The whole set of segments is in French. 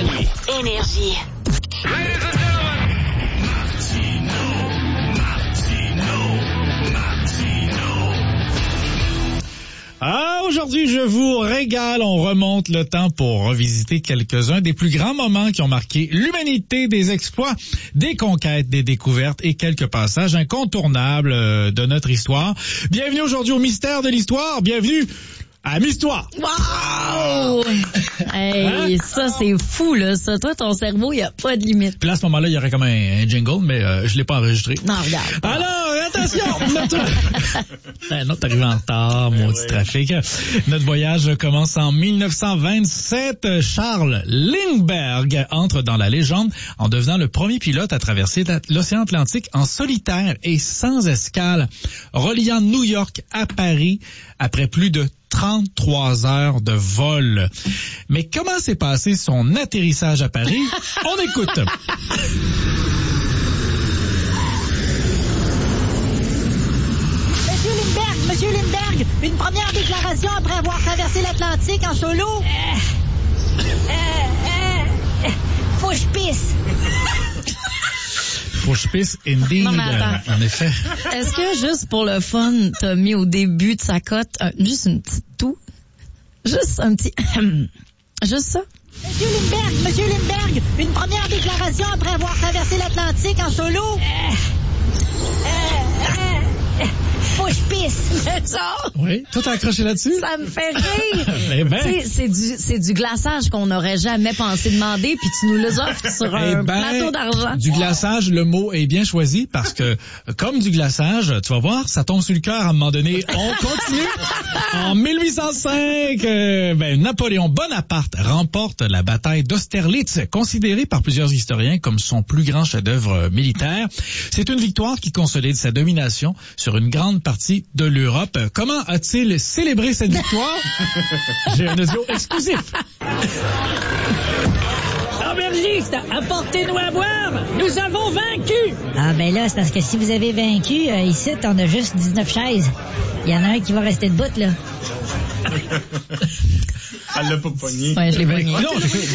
Énergie. Ah, aujourd'hui, je vous régale. On remonte le temps pour revisiter quelques-uns des plus grands moments qui ont marqué l'humanité, des exploits, des conquêtes, des découvertes et quelques passages incontournables de notre histoire. Bienvenue aujourd'hui au mystère de l'histoire. Bienvenue à Mistoire. Wow! Hey, ça, c'est fou, là. Ça, toi, ton cerveau, il n'y a pas de limite. Puis là, à ce moment-là, il y aurait comme un jingle, mais je l'ai pas enregistré. Non, regarde. Alors, attention! Non, t'es arrivé en retard, maudit trafic. Notre voyage commence en 1927. Charles Lindbergh entre dans la légende en devenant le premier pilote à traverser l'océan Atlantique en solitaire et sans escale, reliant New York à Paris après plus de 33 heures de vol. Mais comment s'est passé son atterrissage à Paris? On écoute. Monsieur Lindbergh, une première déclaration après avoir traversé l'Atlantique en solo. Faut que je pisse. Faut que je pisse, indeed. Non, mais attends. En effet. Est-ce que juste pour le fun, t'as mis au début de sa cote juste une petite toux? Juste un petit... juste ça? Monsieur Lindbergh, une première déclaration après avoir traversé l'Atlantique en solo. Faut que je pisse. Ça? Oui, toi t'as accroché là-dessus? Ça me fait rire. Eh ben. Tu sais, c'est du glaçage qu'on n'aurait jamais pensé demander, puis tu nous le offres sur un plateau d'argent. Du glaçage, le mot est bien choisi parce que, comme du glaçage, tu vas voir, ça tombe sur le cœur à un moment donné. On continue. En 1805, Napoléon Bonaparte remporte la bataille d'Austerlitz, considérée par plusieurs historiens comme son plus grand chef-d'œuvre militaire. C'est une victoire qui consolide sa domination sur une grande partie de l'Europe. Comment a-t-il célébré cette victoire? J'ai un audio exclusif. Aubergiste, apportez-nous à boire. Nous avons vaincu. Ah ben là, c'est parce que si vous avez vaincu, ici, on a juste 19 chaises. Il y en a un qui va rester debout, là. Elle l'a pas pogné. Ouais, je l'ai pogné. Non,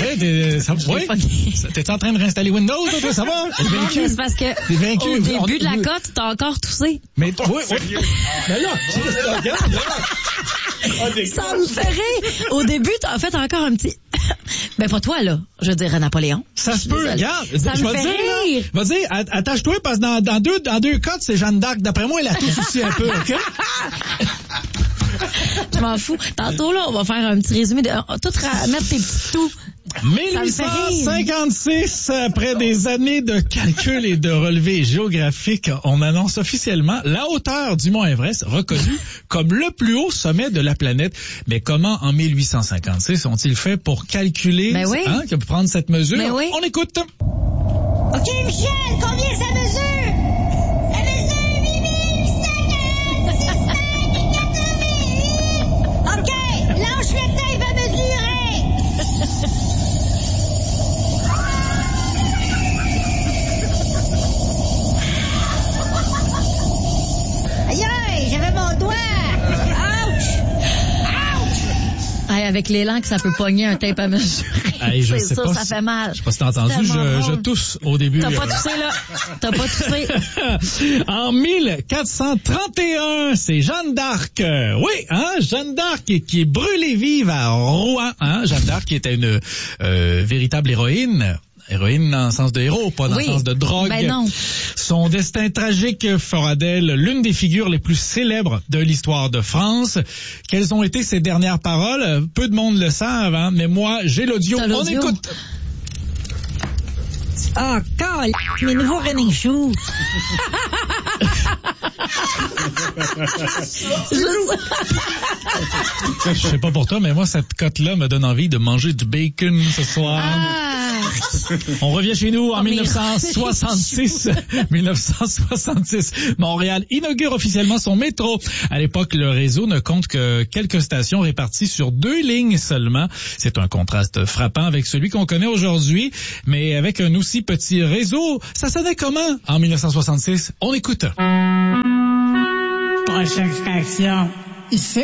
t'es en train de réinstaller Windows, toi, ça va? Non, mais c'est parce que au début de la cote, t'as encore toussé. Mais oui. Mais là, regarde, là. Ça me fait rire. Au début, t'as fait encore un petit... Ben, pas toi, là. Je veux dire, Napoléon. Ça se peut, regarde. Ça me fait rire. Je vais dire, attache-toi, parce que dans deux cotes, c'est Jeanne d'Arc. D'après moi, elle a tout aussi un peu, OK? Je m'en fous. Tantôt, là, on va faire un petit résumé de tout mettre tes petits tout. 1856, après des années de calcul et de relevés géographiques, on annonce officiellement la hauteur du mont Everest, reconnue comme le plus haut sommet de la planète. Mais comment, en 1856, ont-ils fait pour calculer, prendre cette mesure? Ben oui. On écoute. OK, Michel, combien ça mesure? Ça mesure 8500. OK, lâche le temps, il va mesurer. Aïe, aïe, j'avais mon doigt. Ouch! Hey, avec l'élan que ça peut pogner un tape à mesurer. Hey, je sais ça, pas ça fait mal. Je sais pas si t'as entendu, je tousse au début. T'as pas toussé, là. T'as pas toussé. En 1431, c'est Jeanne d'Arc. Oui, Jeanne d'Arc qui est brûlée vive à Rouen. Jeanne d'Arc qui était une véritable héroïne. Héroïne dans le sens de héros, pas dans le sens de drogue. Ben non. Son destin tragique fera d'elle l'une des figures les plus célèbres de l'histoire de France. Quelles ont été ses dernières paroles? Peu de monde le savent, mais moi, j'ai l'audio. On écoute. Ah, cal, mes nouveaux running shoes. Je sais pas pour toi, mais moi, cette cote-là me donne envie de manger du bacon ce soir. On revient chez nous en 1966. 1966. Montréal inaugure officiellement son métro. À l'époque, le réseau ne compte que quelques stations réparties sur 2 lignes seulement. C'est un contraste frappant avec celui qu'on connaît aujourd'hui. Mais avec un aussi petit réseau, ça sonnait comment en 1966? On écoute. Prochaine station, ici.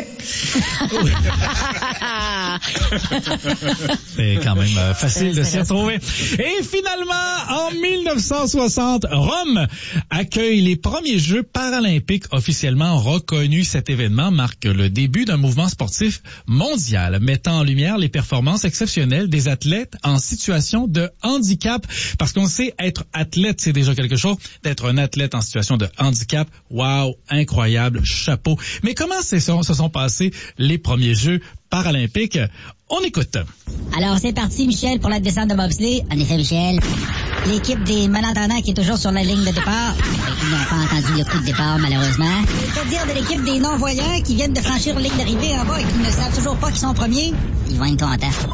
C'est quand même facile de s'y retrouver. Et finalement, en 1960, Rome accueille les premiers Jeux paralympiques officiellement reconnus. Cet événement marque le début d'un mouvement sportif mondial, mettant en lumière les performances exceptionnelles des athlètes en situation de handicap. Parce qu'on sait, être athlète, c'est déjà quelque chose. D'être un athlète en situation de handicap, wow, incroyable, chapeau. Mais comment se sont passés les premiers Jeux paralympiques? On écoute. Alors, c'est parti, Michel, pour la descente de bobsleigh. En effet, Michel. L'équipe des malentendants qui est toujours sur la ligne de départ. Ils n'ont pas entendu le coup de départ, malheureusement. Que dire de l'équipe des non-voyants qui viennent de franchir la ligne d'arrivée en bas et qui ne savent toujours pas qu'ils sont premiers? Ils vont être contents.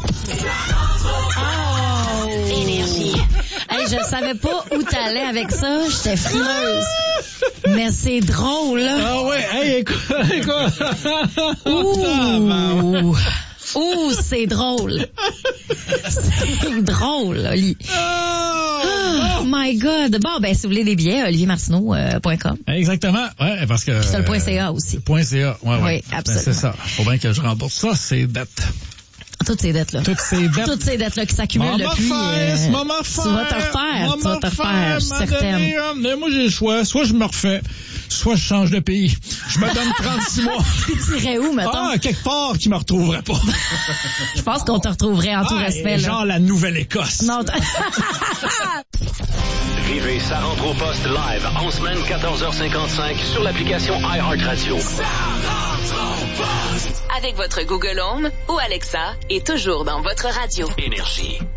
Oh! Énergie. Hey, je savais pas où t'allais avec ça. J'étais frileuse. Mais c'est drôle, là. Ah ouais, hey, écoute. Ouh! Ouh, c'est drôle. C'est drôle, Oli. Oh my God. Bon, ben, si vous voulez des billets, oliviermartineau.com. Exactement, ouais, parce que... Puis c'est le .ca aussi. .ca, ouais. Oui, absolument. Ben, c'est ça. Faut bien que je rembourse ça, ces dettes. Toutes ces dettes-là. Toutes ces dettes qui s'accumulent depuis... Tu vas te refaire, je suis certaine. Mais moi, j'ai le choix. Soit je me refais, soit je change de pays. Je me donne 36 mois. Tu irais où, mettons? Ah, quelque part qui me retrouverait pas. Je pense qu'on te retrouverait en tout respect. Genre la Nouvelle-Écosse. Non, Vivez Ça rentre au poste live en semaine 14h55 sur l'application iHeartRadio. Ça rentre au poste! Avec votre Google Home ou Alexa et toujours dans votre radio. Énergie.